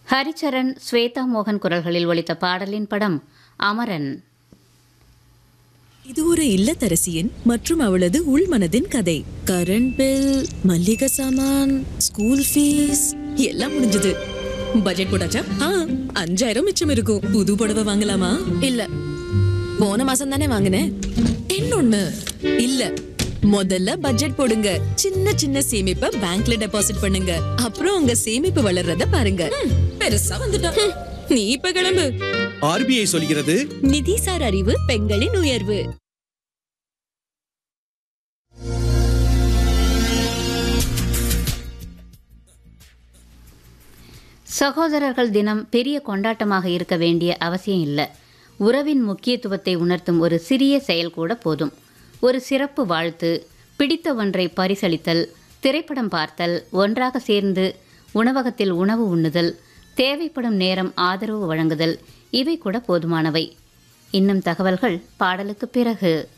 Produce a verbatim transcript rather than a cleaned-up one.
ஹரிச்சரன், ஸ்வேதா மோகன் குரல்களில் ஒலித்த பாடலின் படம் அமரன். இது ஒரு இல்லத்தரசியின் மற்றும் அவளது உள்மனதின் கதை. கரண்ட் பில், மல்லிகை சாமான், ஸ்கூல் ஃபீஸ் எல்லாம் முடிஞ்சது. பட்ஜெட் போட்டாச்சா? ஆ, அஞ்சாயிரம் மிச்சம் இருக்கும். புது புடவை வாங்கலாமா? இல்ல, போன மாசம் தானே வாங்கினேன். இன்னொன்னு இல்ல, முதல்ல பட்ஜெட் போடுங்க. சின்ன சின்ன சேமிப்பை பேங்க்ல டெபாசிட் பண்ணுங்க. அப்புறம் உங்க சேமிப்பு வளர்றத பாருங்க. பெருசா வந்துட்டா. நீ இப்ப கிளம்பு. ஆர்பிஐ சொல்கிறது, நிதிசார் அறிவு பெண்களின் உயர்வு. சகோதரர்கள் தினம் பெரிய கொண்டாட்டமாக இருக்க வேண்டிய அவசியம் இல்லை. உறவின் முக்கியத்துவத்தை உணர்த்தும் ஒரு சிறிய செயல் கூட போதும். ஒரு சிறப்பு வாழ்த்து, பிடித்த ஒன்றை பரிசளித்தல், திரைப்படம் பார்த்தல், ஒன்றாக சேர்ந்து உணவகத்தில் உணவு உண்ணுதல், தேவைப்படும் நேரம் ஆதரவு வழங்குதல், இவை கூட போதுமானவை. இன்னும் தகவல்கள் பாடலுக்கு பிறகு.